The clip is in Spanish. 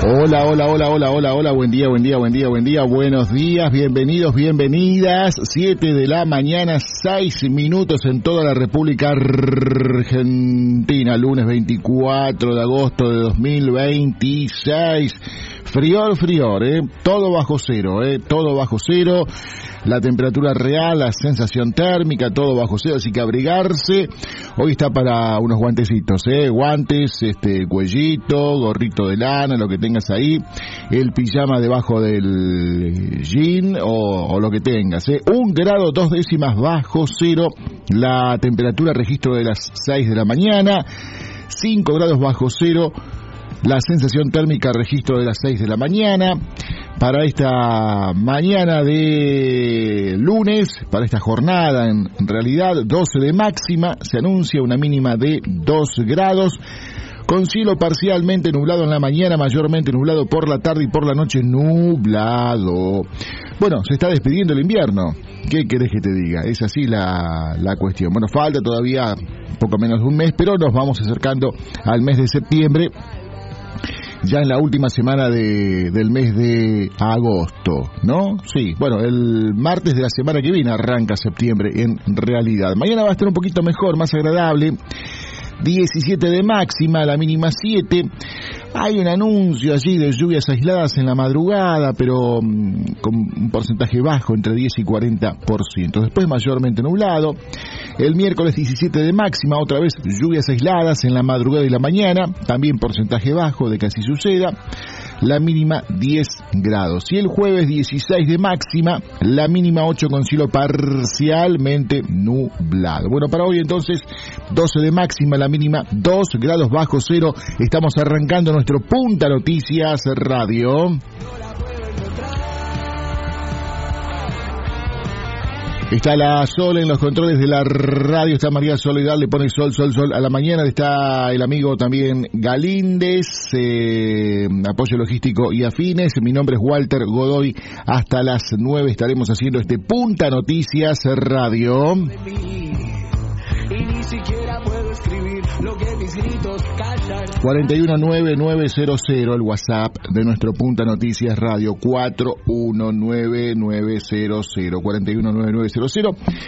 Hola, buen día, buenos días, bienvenidos, bienvenidas, 7 de la mañana, 6 minutos en toda la República Argentina, lunes 24 de agosto de 2026, frior, todo bajo cero, la temperatura real, la sensación térmica, todo bajo cero, así que abrigarse. Hoy está para unos guantecitos, guantes, cuellito, gorrito de lana, lo que tengas ahí, el pijama debajo del jean o lo que tengas, 1 grado 2 décimas bajo cero, la temperatura registro de las 6 de la mañana, 5 grados bajo cero, la sensación térmica registro de las 6 de la mañana. Para esta mañana de lunes, para esta jornada en realidad, 12 de máxima, se anuncia una mínima de 2 grados, con cielo parcialmente nublado en la mañana, mayormente nublado por la tarde y por la noche nublado. Bueno, se está despidiendo el invierno. ¿Qué querés que te diga? Es así la cuestión. Bueno, falta todavía poco menos de un mes, pero nos vamos acercando al mes de septiembre, ya en la última semana del mes de agosto, ¿no? Sí, bueno, el martes de la semana que viene arranca septiembre en realidad. Mañana va a estar un poquito mejor, más agradable, 17 de máxima, la mínima 7. Hay un anuncio allí de lluvias aisladas en la madrugada, pero con un porcentaje bajo, entre 10 y 40%. Después mayormente nublado. El miércoles 17 de máxima, otra vez lluvias aisladas en la madrugada y la mañana, también porcentaje bajo de que así suceda. La mínima 10 grados. Y el jueves 16 de máxima, la mínima 8 con cielo parcialmente nublado. Bueno, para hoy entonces, 12 de máxima, la mínima 2 grados bajo cero. Estamos arrancando nuestro Punta Noticias Radio. Está la Sol en los controles de la radio, está María Soledad, le pone sol a la mañana, está el amigo también Galíndez, apoyo logístico y afines. Mi nombre es Walter Godoy, hasta las 9 estaremos haciendo este Punta Noticias Radio. Y ni siquiera puedo escribir lo que mis gritos callan. 419-900, el WhatsApp de nuestro Punta Noticias Radio, 419-900,